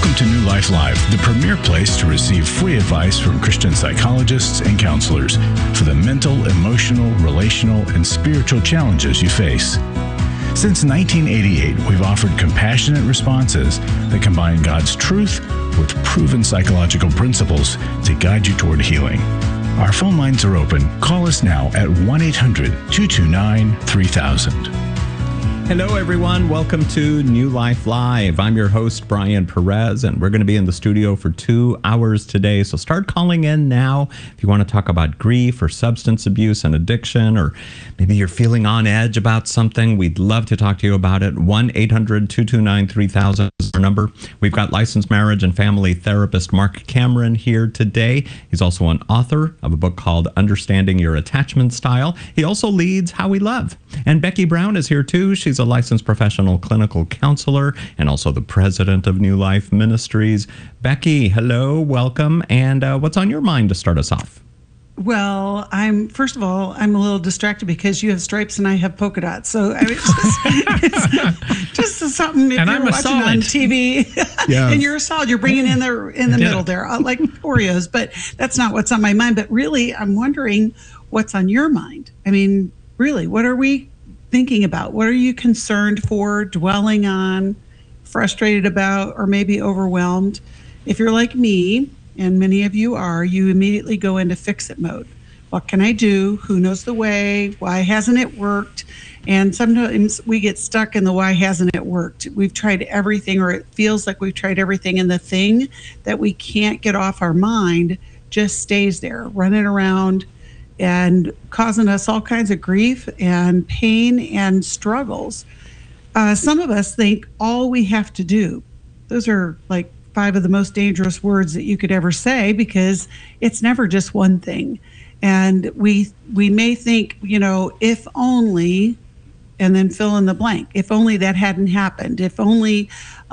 Welcome to New Life Live, the premier place to receive free advice from Christian psychologists and counselors for the mental, emotional, relational, and spiritual challenges you face. Since 1988, we've offered compassionate responses that combine God's truth with proven psychological principles to guide you toward healing. Our phone lines are open. Call us now at 1-800-229-3000. Hello, everyone. Welcome to New Life Live. I'm your host, Brian Perez, and we're going to be in the studio for 2 hours today. So start calling in now if you want to talk about grief or substance abuse and addiction, or maybe you're feeling on edge about something. We'd love to talk to you about it. 1-800-229-3000 is our number. We've got licensed marriage and family therapist Mark Cameron here today. He's also an author of a book called Understanding Your Attachment Style. He also leads How We Love. And Becky Brown is here too. She's a licensed professional clinical counselor and also the president of New Life Ministries. Becky, hello, welcome. And what's on your mind to start us off? Well, first of all, I'm a little distracted because you have stripes and I have polka dots. So it's just something if and you're I'm watching solid. on TV and you're a solid, you're bringing in the middle there, like Oreos. But that's not what's on my mind. But really, I'm wondering what's on your mind. I mean, really, what are we thinking about? What are you concerned for, dwelling on, frustrated about, or maybe overwhelmed? If you're like me, and many of you are, you immediately go into fix-it mode. What can I do? Who knows the way? Why hasn't it worked? And sometimes we get stuck in the why hasn't it worked? We've tried everything, or it feels like we've tried everything, and the thing that we can't get off our mind just stays there, running around and causing us all kinds of grief and pain and struggles. Some of us think all we have to do, those are like 5 of the most dangerous words that you could ever say, because it's never just one thing. And we may think, if only, and then fill in the blank. If only that hadn't happened. If only,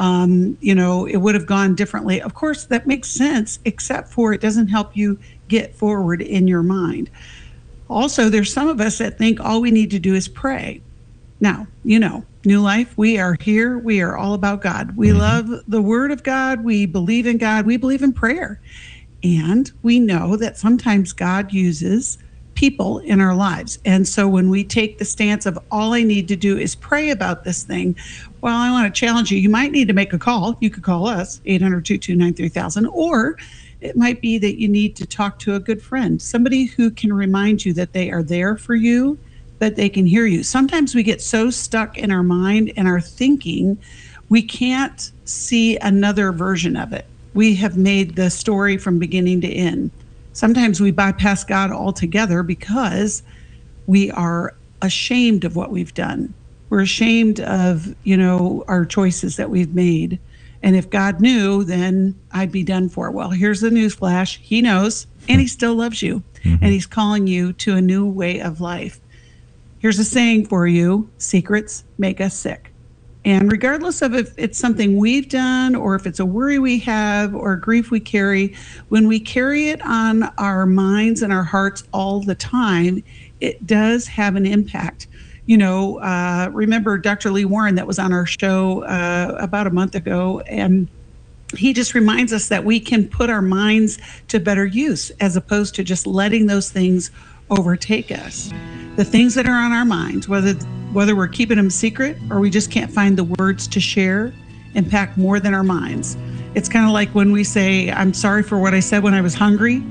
it would have gone differently. Of course, that makes sense, except for it doesn't help you get forward in your mind. Also, there's some of us that think all we need to do is pray. Now, New Life, we are here. We are all about God. We love the Word of God. We believe in God. We believe in prayer. And we know that sometimes God uses people in our lives. And so when we take the stance of all I need to do is pray about this thing, well, I want to challenge you. You might need to make a call. You could call us, 800-229-3000, or it might be that you need to talk to a good friend, somebody who can remind you that they are there for you, that they can hear you. Sometimes we get so stuck in our mind and our thinking, we can't see another version of it. We have made the story from beginning to end. Sometimes we bypass God altogether because we are ashamed of what we've done. We're ashamed of, our choices that we've made. And if God knew, then I'd be done for. Well, here's the news flash. He knows, and he still loves you. And he's calling you to a new way of life. Here's a saying for you: secrets make us sick. And regardless of if it's something we've done, or if it's a worry we have, or grief we carry, when we carry it on our minds and our hearts all the time, it does have an impact. Remember Dr. Lee Warren that was on our show about a month ago, and he just reminds us that we can put our minds to better use as opposed to just letting those things overtake us. The things that are on our minds, whether we're keeping them secret or we just can't find the words to share, impact more than our minds. It's kind of like when we say, I'm sorry for what I said when I was hungry.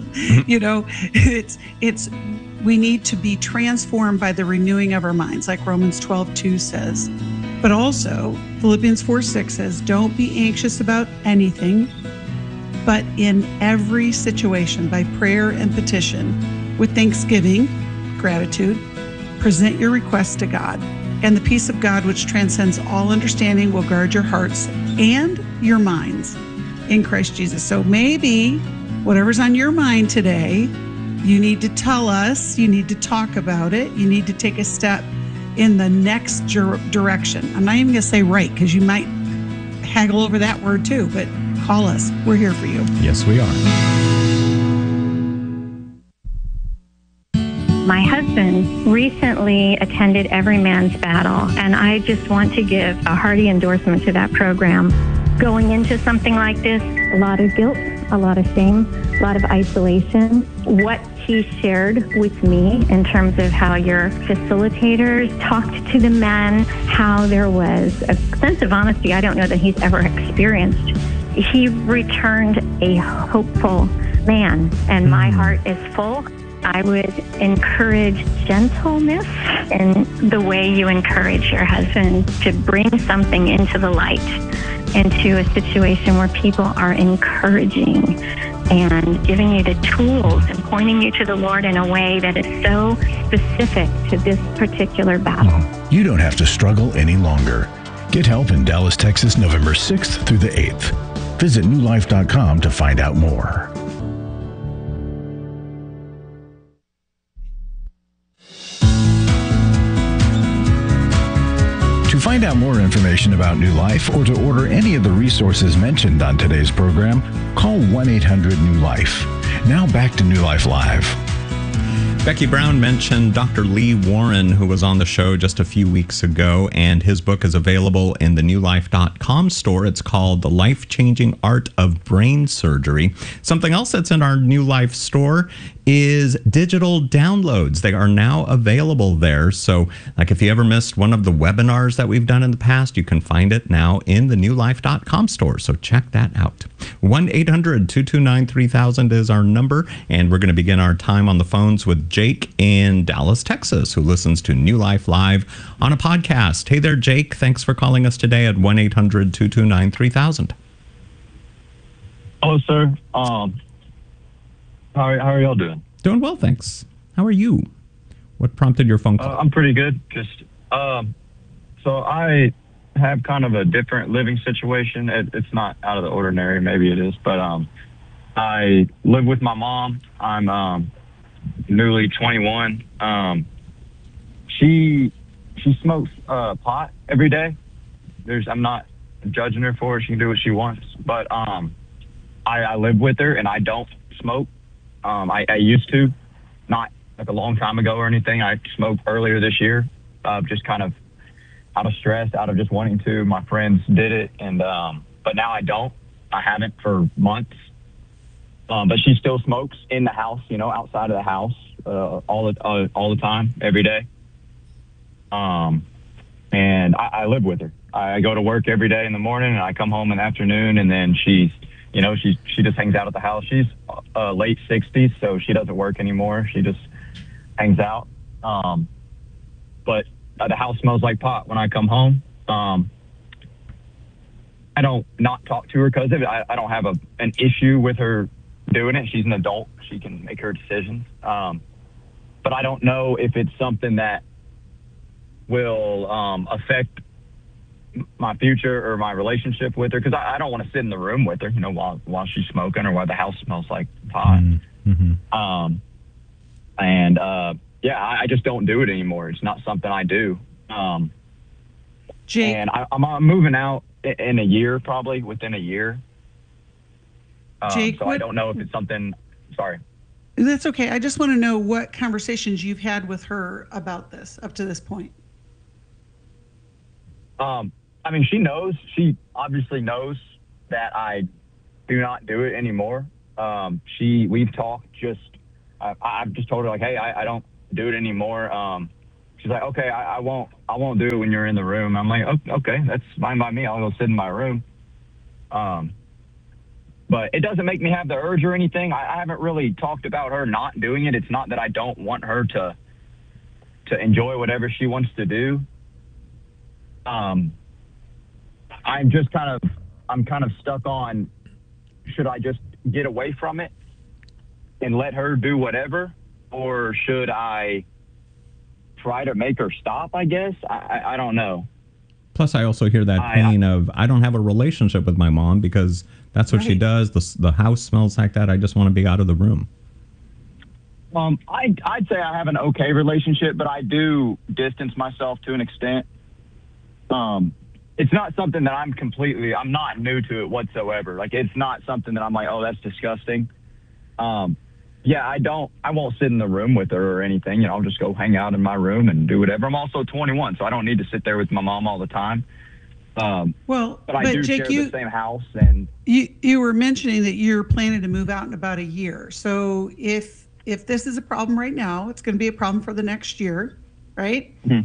We need to be transformed by the renewing of our minds, like Romans 12:2 says. But also, Philippians 4:6 says, don't be anxious about anything, but in every situation, by prayer and petition, with thanksgiving, gratitude, present your requests to God. And the peace of God, which transcends all understanding, will guard your hearts and your minds in Christ Jesus. So maybe whatever's on your mind today, you need to tell us, you need to talk about it, you need to take a step in the next direction. I'm not even going to say right, because you might haggle over that word too, but call us. We're here for you. Yes, we are. My husband recently attended Every Man's Battle, and I just want to give a hearty endorsement to that program. going into something like this, a lot of guilt, a lot of shame, a lot of isolation. What he shared with me in terms of how your facilitators talked to the men, how there was a sense of honesty I don't know that he's ever experienced. He returned a hopeful man, and my heart is full. I would encourage gentleness in the way you encourage your husband to bring something into the light, into a situation where people are encouraging and giving you the tools and pointing you to the Lord in a way that is so specific to this particular battle. You don't have to struggle any longer. Get help in Dallas, Texas, November 6th through the 8th. Visit newlife.com to find out more. To find out more information about New Life or to order any of the resources mentioned on today's program, call 1-800-NEW-LIFE. Now back to New Life Live. Becky Brown mentioned Dr. Lee Warren, who was on the show just a few weeks ago, and his book is available in the newlife.com store. It's called The Life-Changing Art of Brain Surgery. Something else that's in our New Life store is digital downloads. They are now available there. So like if you ever missed one of the webinars that we've done in the past, you can find it now in the newlife.com store. So check that out. 1-800-229-3000 is our number. And we're going to begin our time on the phones with Jake in Dallas, Texas, who listens to New Life Live on a podcast. Hey there, Jake. Thanks for calling us today at 1-800-229-3000. Hello, sir. How are y'all doing? Doing well, thanks. How are you? What prompted your phone call? I'm pretty good. Just so I have kind of a different living situation. It's not out of the ordinary. Maybe it is, but I live with my mom. I'm newly 21. She smokes pot every day. I'm not judging her for it. She can do what she wants, but I live with her and I don't smoke. I used to, not like a long time ago or anything. I smoked earlier this year, just kind of out of stress, out of just wanting to. My friends did it, and but now I don't. I haven't for months. But she still smokes in the house, outside of the house, all the time, every day. And I live with her. I go to work every day in the morning, and I come home in the afternoon, and then she just hangs out at the house. She's late 60s, so she doesn't work anymore. She just hangs out. But the house smells like pot when I come home. I don't not talk to her because of it. I don't have an issue with her doing it. She's an adult. She can make her decisions. But I don't know if it's something that will affect my future or my relationship with her, because I don't want to sit in the room with her, while she's smoking or while the house smells like pot. Mm-hmm. I just don't do it anymore. It's not something I do. Jake, and I'm moving out in a year, probably within a year. Jake, so I don't know if it's something. Sorry. That's okay. I just want to know what conversations you've had with her about this up to this point. She knows. She obviously knows that I do not do it anymore. We've talked. I've just told her like, hey, I don't do it anymore. She's like, okay, I won't do it when you're in the room. I'm like, okay, that's fine by me. I'll go sit in my room. But it doesn't make me have the urge or anything. I haven't really talked about her not doing it. It's not that I don't want her to enjoy whatever she wants to do. I'm kind of stuck on, should I just get away from it and let her do whatever, or should I try to make her stop, I guess? I don't know. Plus, I also hear that pain of, I don't have a relationship with my mom because that's what she does. The house smells like that. I just want to be out of the room. I'd say I have an okay relationship, but I do distance myself to an extent. It's not something that I'm not new to it whatsoever. Like, it's not something that I'm like, oh, that's disgusting. I won't sit in the room with her or anything. I'll just go hang out in my room and do whatever. I'm also 21, so I don't need to sit there with my mom all the time. But I do Jake, share the same house, and you were mentioning that you're planning to move out in about a year. So if this is a problem right now, it's going to be a problem for the next year, right? Mm-hmm.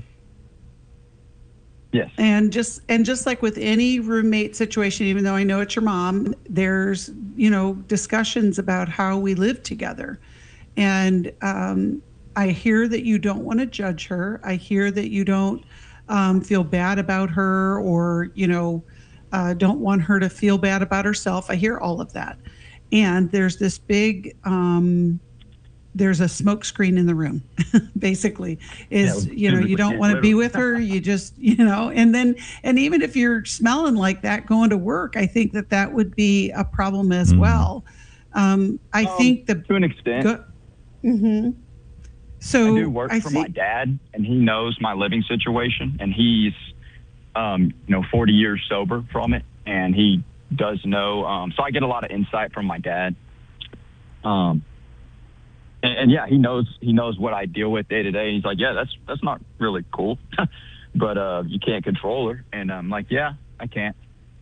Yes. And just like with any roommate situation, even though I know it's your mom, there's discussions about how we live together, and I hear that you don't want to judge her. I hear that you don't feel bad about her, or don't want her to feel bad about herself. I hear all of that, and there's this big there's a smoke screen in the room. Basically, you don't want to be with her. You just and even if you're smelling like that going to work, I think that would be a problem as well. I think to an extent. Mm-hmm. So I do work for my dad, and he knows my living situation, and he's 40 years sober from it, and he does know. So I get a lot of insight from my dad. And yeah, he knows what I deal with day to day. He's like, yeah, that's not really cool, but you can't control her. And I'm like, yeah, I can't.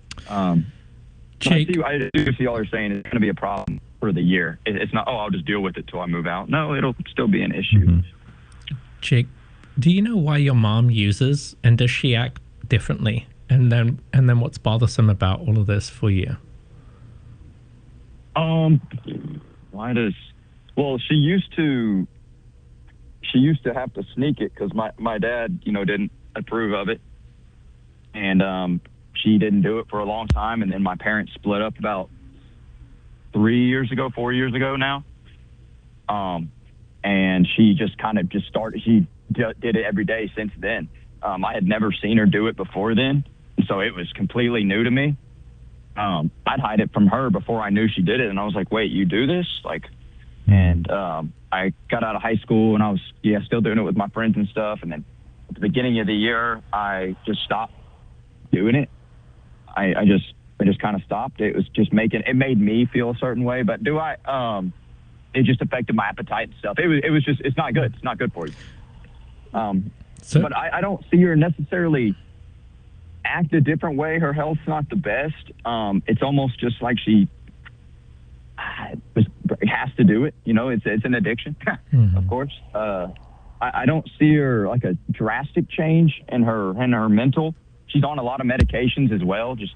Jake, I do see all you're saying. It's going to be a problem for the year. It's not, I'll just deal with it till I move out. No, it'll still be an issue. Mm-hmm. Jake, do you know why your mom uses, and does she act differently? And then what's bothersome about all of this for you? Well, she used to have to sneak it because my dad, didn't approve of it. And she didn't do it for a long time. And then my parents split up about 4 years ago now. And she just kind of started, she did it every day since then. I had never seen her do it before then. And so it was completely new to me. I'd hide it from her before I knew she did it. And I was like, wait, you do this? And I got out of high school, and I was still doing it with my friends and stuff. And then at the beginning of the year, I just stopped doing it. I just kind of stopped. It was just it made me feel a certain way. But it just affected my appetite and stuff. It's not good. It's not good for you. But I don't see her necessarily act a different way. Her health's not the best. It's almost just like she has to do it. It's an addiction, mm-hmm. Of course. I don't see her like a drastic change in her mental. She's on a lot of medications as well. Just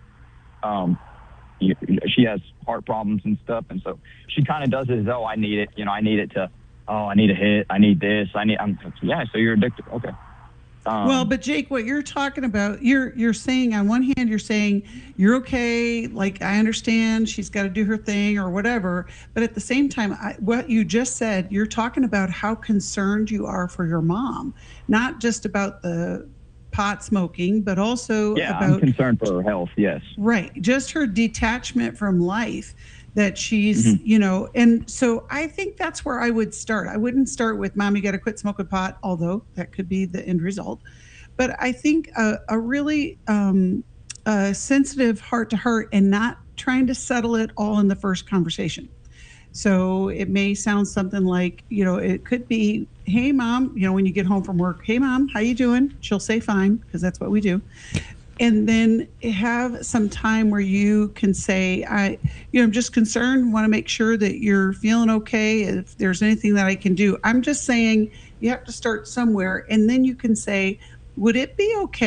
she has heart problems and stuff, and so she kind of does it as though I need it. I need it to. Oh, I need a hit. I need this. So you're addicted. Okay. Well, but Jake, what you're talking about, you're saying on one hand, you're saying you're okay. Like, I understand she's got to do her thing or whatever. But at the same time, what you just said, you're talking about how concerned you are for your mom, not just about the pot smoking, but also about. I'm concerned for her health. Yes. Right. Just her detachment from life. That she's, mm-hmm. And so I think that's where I would start. I wouldn't start with, Mom, you got to quit smoking pot, although that could be the end result. But I think a really sensitive heart to heart, and not trying to settle it all in the first conversation. So it may sound something like, it could be, hey, Mom, when you get home from work, hey, Mom, how you doing? She'll say fine, because that's what we do. And then have some time where you can say, I'm just concerned, want to make sure that you're feeling okay. If there's anything that I can do, I'm just saying you have to start somewhere. And then you can say, would it be okay